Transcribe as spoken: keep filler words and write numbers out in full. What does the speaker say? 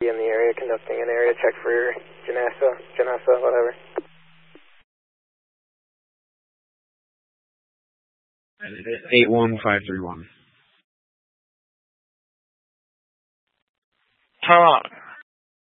in the area conducting an area check for Janassa, Janassa, whatever. eight one five three one. Taiwan.